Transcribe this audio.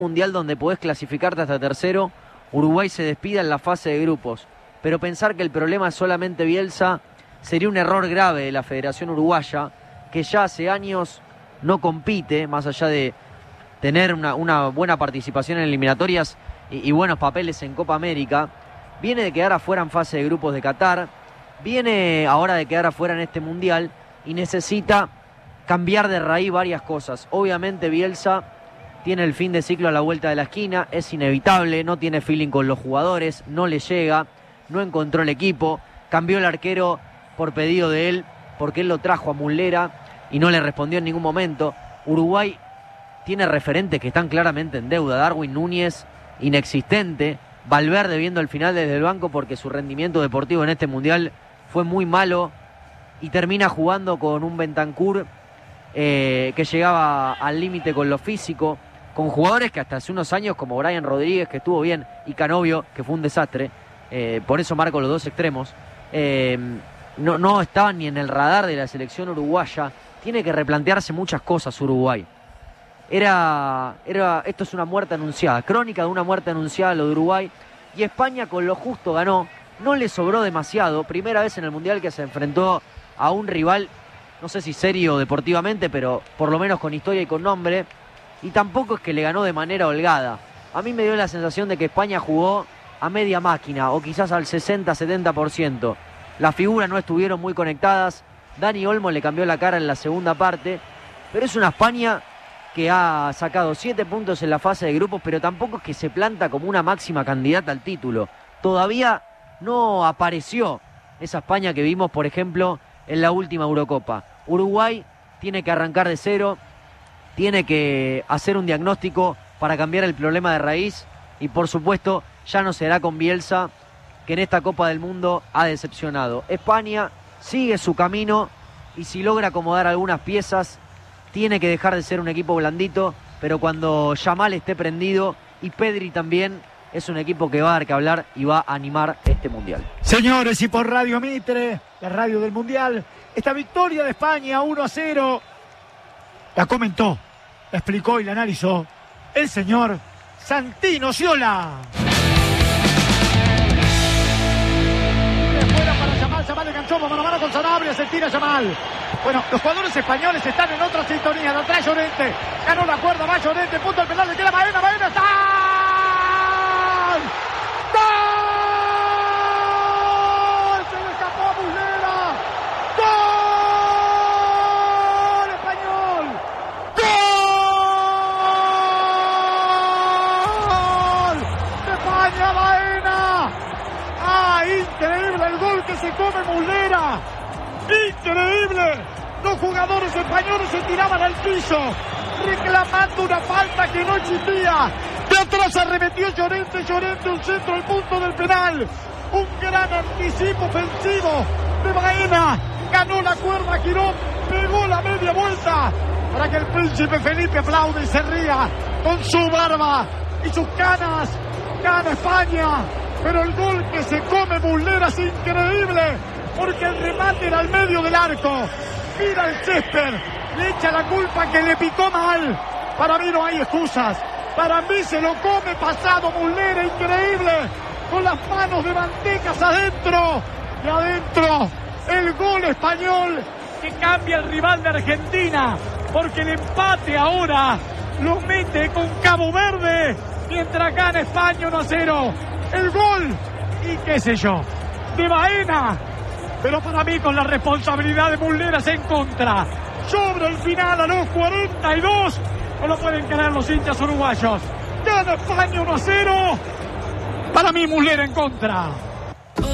mundial donde podés clasificarte hasta tercero, Uruguay se despida en la fase de grupos. Pero pensar que el problema es solamente Bielsa sería un error grave de la Federación Uruguaya, que ya hace años no compite, más allá de tener una buena participación en eliminatorias y buenos papeles en Copa América. Viene de quedar afuera en fase de grupos de Qatar, viene ahora de quedar afuera en este mundial y necesita cambiar de raíz varias cosas. Obviamente Bielsa tiene el fin de ciclo a la vuelta de la esquina, es inevitable, no tiene feeling con los jugadores, no le llega, no encontró el equipo, cambió el arquero por pedido de él, porque él lo trajo a Muslera y no le respondió en ningún momento. Uruguay tiene referentes que están claramente en deuda. Darwin Núñez, inexistente. Valverde viendo el final desde el banco porque su rendimiento deportivo en este mundial fue muy malo y termina jugando con un Bentancur que llegaba al límite con lo físico, con jugadores que hasta hace unos años como Brian Rodríguez, que estuvo bien, y Canovio, que fue un desastre, por eso marco los dos extremos, no estaban ni en el radar de la selección uruguaya. Tiene que replantearse muchas cosas Uruguay. Esto es una muerte anunciada, crónica de una muerte anunciada lo de Uruguay, y España con lo justo ganó, no le sobró demasiado, primera vez en el Mundial que se enfrentó a un rival, no sé si serio deportivamente, pero por lo menos con historia y con nombre, y tampoco es que le ganó de manera holgada. A mí me dio la sensación de que España jugó a media máquina, o quizás al 60-70%. Las figuras no estuvieron muy conectadas, Dani Olmo le cambió la cara en la segunda parte, pero es una España que ha sacado 7 puntos en la fase de grupos, pero tampoco es que se planta como una máxima candidata al título. Todavía no apareció esa España que vimos, por ejemplo, en la última Eurocopa. Uruguay tiene que arrancar de cero, tiene que hacer un diagnóstico para cambiar el problema de raíz y, por supuesto, ya no será con Bielsa, que en esta Copa del Mundo ha decepcionado. España sigue su camino y si logra acomodar algunas piezas, tiene que dejar de ser un equipo blandito, pero cuando Yamal esté prendido y Pedri también, es un equipo que va a dar que hablar y va a animar este Mundial. Señores, y por Radio Mitre, la radio del Mundial, esta victoria de España 1-0, la comentó, la explicó y la analizó el señor Santino Sciola. Fuera para Yamal, Yamal enganchó mano a mano con Sanabria, se tira Yamal. Bueno, los jugadores españoles están en otra sintonía, la trae Llorente, ganó la cuerda, va Llorente, punto al penal, le queda Baena, está... ¡Gol! ¡Se le escapó a Muslera! ¡Gol! ¡Español! ¡Gol! ¡De España, Baena! ¡Ah, increíble el gol que se come Muslera! ¡Increíble! Los jugadores españoles se tiraban al piso, reclamando una falta que no existía. De atrás arremetió Llorente, un centro al punto del penal. Un gran anticipo ofensivo de Baena. Ganó la cuerda, giró, pegó la media vuelta para que el príncipe Felipe aplaude y se ría con su barba y sus canas. Gana España, pero el gol que se come Muslera es increíble, porque el remate era al medio del arco. Mira el césped, le echa la culpa que le picó mal. Para mí no hay excusas. Para mí se lo come pasado Muslera, increíble, con las manos de Mantecas adentro. Y adentro el gol español que cambia el rival de Argentina, porque el empate ahora lo mete con Cabo Verde, mientras gana España 1-0. El gol, y qué sé yo, de Baena, pero para mí con la responsabilidad de Muslera en contra. Sobre el final a los 42, no lo pueden creer los hinchas uruguayos. Gana España 1-0. Para mí Muslera en contra.